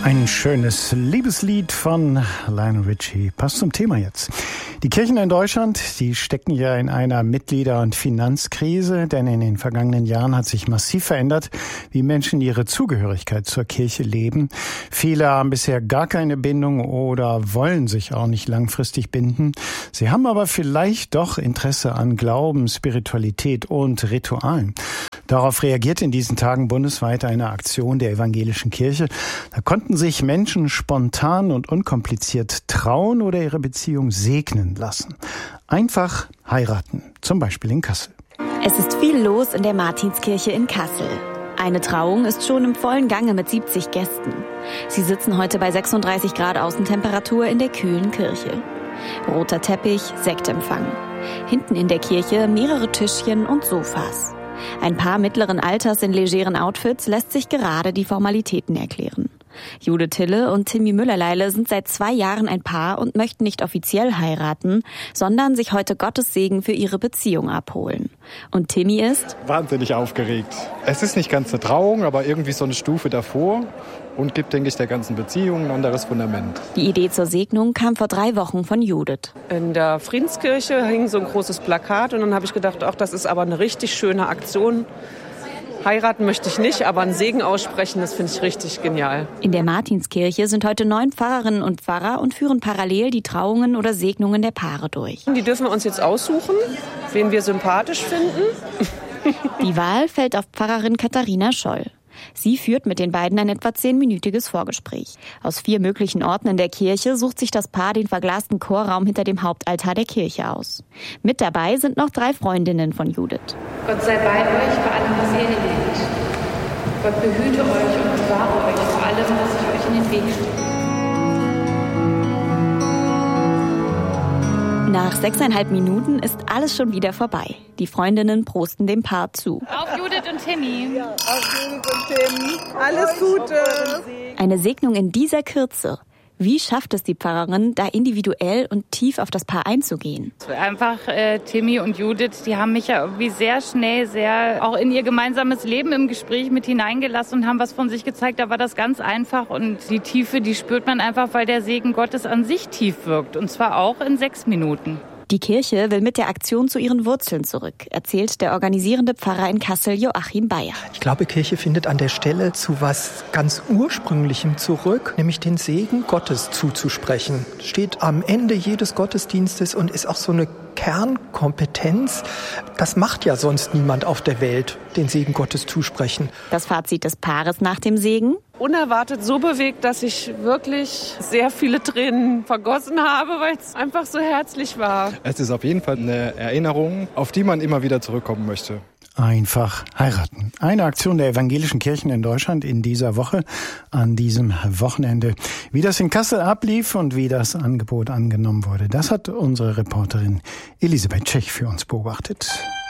Ein schönes Liebeslied von Lionel Richie. Passt zum Thema jetzt. Die Kirchen in Deutschland, die stecken ja in einer Mitglieder- und Finanzkrise, denn in den vergangenen Jahren hat sich massiv verändert, wie Menschen ihre Zugehörigkeit zur Kirche leben. Viele haben bisher gar keine Bindung oder wollen sich auch nicht langfristig binden. Sie haben aber vielleicht doch Interesse an Glauben, Spiritualität und Ritualen. Darauf reagiert in diesen Tagen bundesweit eine Aktion der evangelischen Kirche. Da konnten sich Menschen spontan und unkompliziert trauen oder ihre Beziehung segnen lassen. Einfach heiraten, zum Beispiel in Kassel. Es ist viel los in der Martinskirche in Kassel. Eine Trauung ist schon im vollen Gange mit 70 Gästen. Sie sitzen heute bei 36 Grad Außentemperatur in der kühlen Kirche. Roter Teppich, Sektempfang. Hinten in der Kirche mehrere Tischchen und Sofas. Ein Paar mittleren Alters in legeren Outfits lässt sich gerade die Formalitäten erklären. Judith Tille und Timmy Müller-Leile sind seit 2 Jahren ein Paar und möchten nicht offiziell heiraten, sondern sich heute Gottes Segen für ihre Beziehung abholen. Und Timmy ist wahnsinnig aufgeregt. Es ist nicht ganz eine Trauung, aber irgendwie so eine Stufe davor und gibt, denke ich, der ganzen Beziehung ein anderes Fundament. Die Idee zur Segnung kam vor 3 Wochen von Judith. In der Friedenskirche hing so ein großes Plakat und dann habe ich gedacht, ach, das ist aber eine richtig schöne Aktion. Heiraten möchte ich nicht, aber einen Segen aussprechen, das finde ich richtig genial. In der Martinskirche sind heute 9 Pfarrerinnen und Pfarrer und führen parallel die Trauungen oder Segnungen der Paare durch. Die dürfen wir uns jetzt aussuchen, wen wir sympathisch finden. Die Wahl fällt auf Pfarrerin Katharina Scholl. Sie führt mit den beiden ein etwa 10-minütiges Vorgespräch. Aus 4 möglichen Orten in der Kirche sucht sich das Paar den verglasten Chorraum hinter dem Hauptaltar der Kirche aus. Mit dabei sind noch 3 Freundinnen von Judith. Gott sei bei euch bei allem, was ihr erlebt. Gott behüte euch und bewahre euch vor allem, was sich euch in den Weg stellt. Nach 6,5 Minuten ist alles schon wieder vorbei. Die Freundinnen prosten dem Paar zu. Auf Judith und Timmy. Ja, auf Judith und Timmy. Alles Gute. Eine Segnung in dieser Kürze. Wie schafft es die Pfarrerin, da individuell und tief auf das Paar einzugehen? Einfach Timmy und Judith, die haben mich ja irgendwie sehr schnell, sehr auch in ihr gemeinsames Leben im Gespräch mit hineingelassen und haben was von sich gezeigt. Da war das ganz einfach und die Tiefe, die spürt man einfach, weil der Segen Gottes an sich tief wirkt und zwar auch in 6 Minuten. Die Kirche will mit der Aktion zu ihren Wurzeln zurück, erzählt der organisierende Pfarrer in Kassel, Joachim Bayer. Ich glaube, Kirche findet an der Stelle zu was ganz Ursprünglichem zurück, nämlich den Segen Gottes zuzusprechen. Steht am Ende jedes Gottesdienstes und ist auch so eine Kernkompetenz. Das macht ja sonst niemand auf der Welt, den Segen Gottes zusprechen. Das Fazit des Paares nach dem Segen? Unerwartet so bewegt, dass ich wirklich sehr viele Tränen vergossen habe, weil es einfach so herzlich war. Es ist auf jeden Fall eine Erinnerung, auf die man immer wieder zurückkommen möchte. Einfach heiraten. Eine Aktion der evangelischen Kirchen in Deutschland in dieser Woche, an diesem Wochenende. Wie das in Kassel ablief und wie das Angebot angenommen wurde, das hat unsere Reporterin Elisabeth Tschech für uns beobachtet.